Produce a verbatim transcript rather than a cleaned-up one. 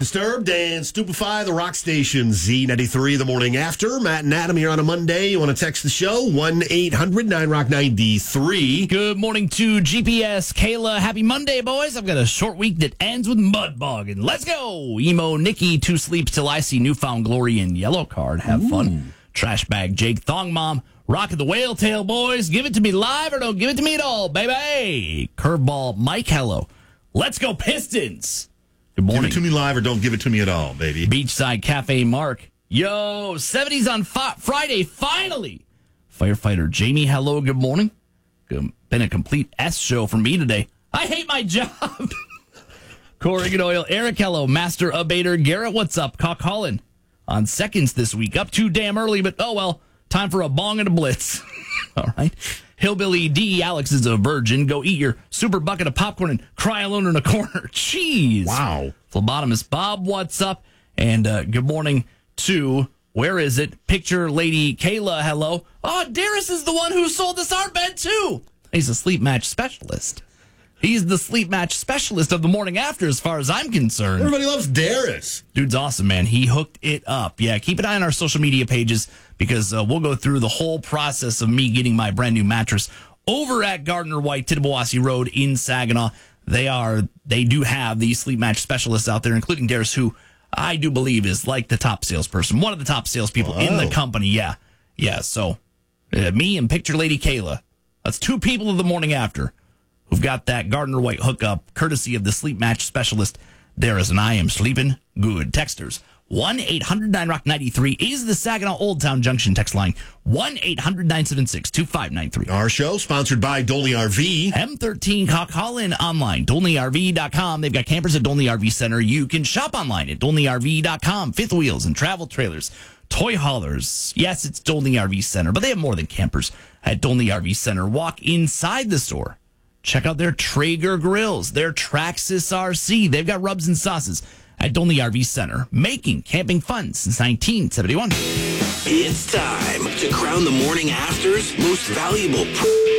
Disturbed and Stupefy, the rock station, Z ninety-three, the morning after. Matt and Adam here on a Monday. You want to text the show? one eight hundred nine rock ninety-three. Good morning to G P S. Kayla, happy Monday, boys. I've got a short week that ends with mud bogging. Let's go. Emo Nikki, two sleeps till I see newfound glory in yellow card. Have Ooh. fun. Trash bag Jake, Thong Mom, rocking the whale tail, boys. Give it to me live or don't give it to me at all, baby. Curveball Mike, hello. Let's go Pistons. Good morning. Give it to me live or don't give it to me at all, baby. Beachside Cafe Mark. Yo, seventies on fi- Friday, finally. Firefighter Jamie, hello, good morning. Been a complete S show for me today. I hate my job. Corrigan Oil, Eric, hello. Master Abater Garrett, what's up? Cock Holland on seconds this week. Up too damn early, but oh well. Time for a bong and a blitz. All right. Hillbilly D. Alex is a virgin. Go eat your super bucket of popcorn and cry alone in a corner. Jeez. Wow. Phlebotomist Bob, what's up? And uh, good morning to, where is it? Picture Lady Kayla, hello. Oh, Darius is the one who sold us our bed, too. He's a sleep match specialist. He's the sleep match specialist of the morning after, as far as I'm concerned. Everybody loves Darius. Dude's awesome, man. He hooked it up. Yeah, keep an eye on our social media pages because uh, we'll go through the whole process of me getting my brand new mattress over at Gardner White, Tittabawassee Road in Saginaw. They are, they do have these sleep match specialists out there, including Darius, who I do believe is like the top salesperson, one of the top salespeople in the company. Yeah, yeah. So uh, me and Picture Lady Kayla, that's two people of the morning after who've got that Gardner White hookup, courtesy of the sleep match specialist, Darius, and I am sleeping good. Texters, one eight hundred nine rock ninety-three is the Saginaw Old Town Junction text line, one eight hundred nine seven six two five nine three. Our show, sponsored by Dolney R V. M thirteen Cock Holland online, dolney R V dot com. They've got campers at Dolney R V Center. You can shop online at dolney R V dot com. Fifth wheels and travel trailers, toy haulers. Yes, it's Dolney R V Center, but they have more than campers at Dolney R V Center. Walk inside the store. Check out their Traeger grills, their Traxxas R C. They've got rubs and sauces at Dolney R V Center, making camping fun since nineteen seventy-one. It's time to crown the morning after's most valuable